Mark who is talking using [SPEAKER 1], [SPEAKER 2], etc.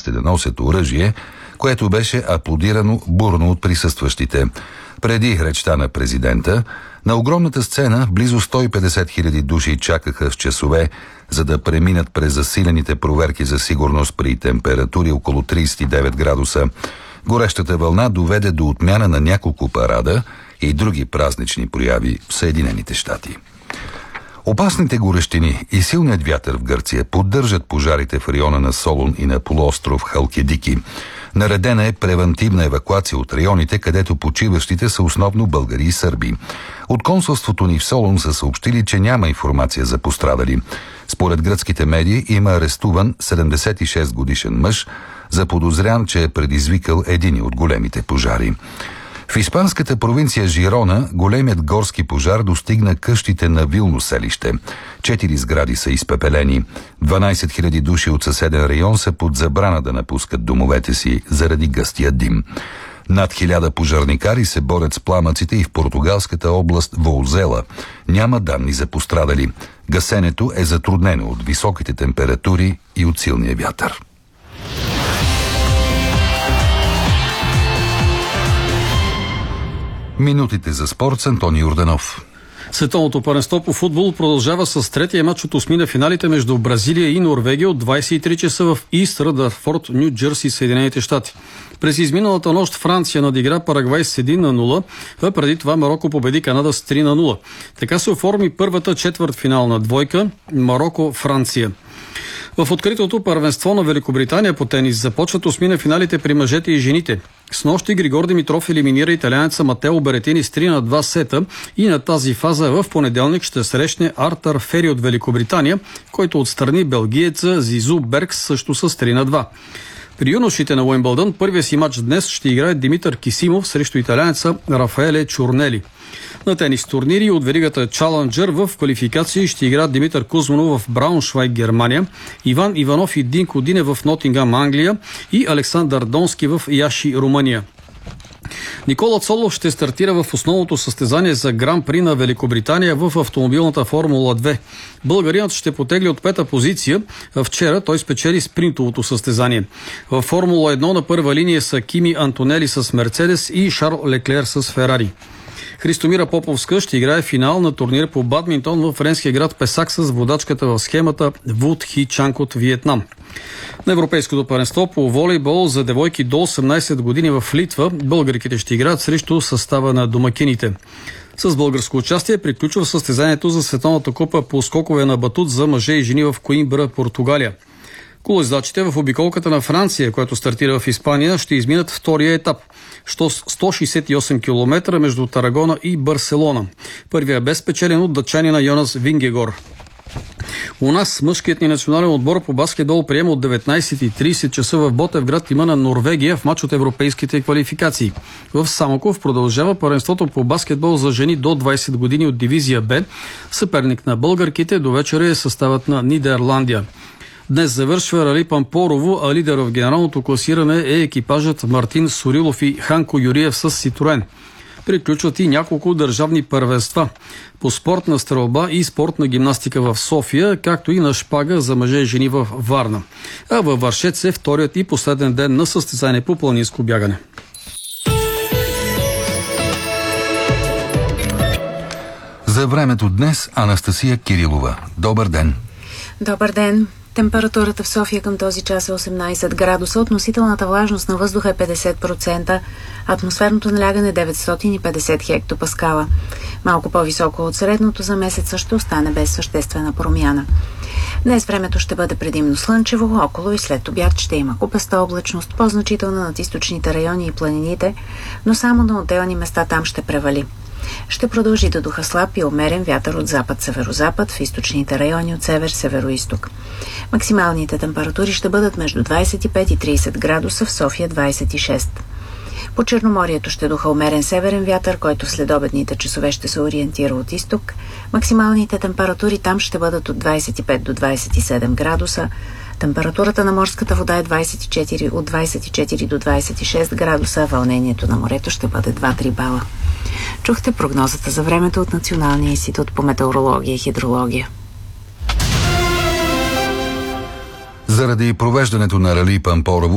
[SPEAKER 1] гостите да носят оръжие, което беше аплодирано бурно от присъстващите. Преди речта на президента, на огромната сцена близо 150 000 души чакаха в часове, за да преминат през засилените проверки за сигурност при температури около 39 градуса. Горещата вълна доведе до отмяна на няколко парада и други празнични прояви в Съединените щати. Опасните горещини и силният вятър в Гърция поддържат пожарите в района на Солун и на полуостров Халкидики. Наредена е превантивна евакуация от районите, където почиващите са основно българи и сърби. От консулството ни в Солун са съобщили, че няма информация за пострадали. Според гръцките медии има арестуван 76 годишен мъж, заподозрян, че е предизвикал един от големите пожари. В испанската провинция Жирона големият горски пожар достигна къщите на вилно селище. 4 сгради са изпепелени. 12 000 души от съседен район са под забрана да напускат домовете си заради гъстия дим. Над 1000 пожарникари се борят с пламъците и в португалската област Воузела. Няма данни за пострадали. Гасенето е затруднено от високите температури и от силния вятър. Минутите за спорт с Антони Йорданов.
[SPEAKER 2] Световното първенство по футбол продължава с третия матч от осмина финалите между Бразилия и Норвегия от 23 часа в Ист Ръдърфорд, Ню Джерси, Съединените щати. През изминалата нощ Франция надигра Парагвай с 1-0, а преди това Мароко победи Канада с 3-0. Така се оформи първата четвъртфинална двойка Мароко-Франция. В откритото първенство на Великобритания по тенис започват осмина финалите при мъжете и жените. Снощи Григор Димитров елиминира италианеца Матео Беретини с 3-2 сета и на тази фаза в понеделник ще срещне Артър Фери от Великобритания, който отстрани белгиеца Зизу Беркс също с 3-2. При юношите на Уимбълдън първия си матч днес ще играе Димитър Кисимов срещу италианеца Рафаеле Чурнели. На тенис турнири от веригата Чаленджър в квалификации ще играят Димитър Кузманов в Брауншвайг, Германия, Иван Иванов и Динко Дине в Нотингам, Англия и Александър Донски в Яши, Румъния. Никола Цолов ще стартира в основното състезание за Гран-при на Великобритания в автомобилната Формула 2. Българинът ще потегли от пета позиция. Вчера той спечели спринтовото състезание. В Формула 1 на първа линия са Кими Антонели с Мерцедес и Шарл Леклер с Ферари. Христомира Поповска ще играе финал на турнир по бадминтон в френския град Песак с водачката в схемата Вуд Хи Чанг от Виетнам. На Европейското първенство по волейбол за девойки до 18 години в Литва българките ще играят срещу състава на домакините. С българско участие приключва състезанието за Световната купа по скокове на батут за мъже и жени в Коимбра, Португалия. Колоездачите в обиколката на Франция, която стартира в Испания, ще изминат втория етап – 168 км между Тарагона и Барселона. Първият бе спечелен от датчанина Йонас Вингегор. У нас мъжкият ни национален отбор по баскетбол приема от 19:30 часа в Ботевград има на Норвегия в мач от европейските квалификации. В Самоков продължава първенството по баскетбол за жени до 20 години от дивизия Б. Съперник на българките до вечера е съставът на Нидерландия. Днес завършва Рали Пампорово, а лидер в генералното класиране е екипажът Мартин Сорилов и Ханко Юриев с Ситроен. Приключват и няколко държавни първенства по спортна стрелба и спортна гимнастика в София, както и на шпага за мъже и жени в Варна. А във Вършец е вторият и последен ден на състезание по планинско бягане.
[SPEAKER 1] За времето днес Анастасия Кирилова. Добър ден!
[SPEAKER 3] Добър ден! Температурата в София към този час е 18 градуса, относителната влажност на въздуха е 50%, атмосферното налягане е 950 хектопаскала. Малко по-високо от средното за месеца ще остане без съществена промяна. Днес времето ще бъде предимно слънчево, около и след обяд ще има купеста облачност, по-значителна над източните райони и планините, но само на отделни места там ще превали. Ще продължи да духа слаб и умерен вятър от запад-северозапад в източните райони от север-североизток. Максималните температури ще бъдат между 25 и 30 градуса, в София 26. По Черноморието ще духа умерен северен вятър, който в следобедните часове ще се ориентира от изток. Максималните температури там ще бъдат от 25 до 27 градуса. Температурата на морската вода е от 24 до 26 градуса, а вълнението на морето ще бъде 2-3 бала. Чухте прогнозата за времето от Националния институт по метеорология и хидрология.
[SPEAKER 1] Заради провеждането на Рали Пампорово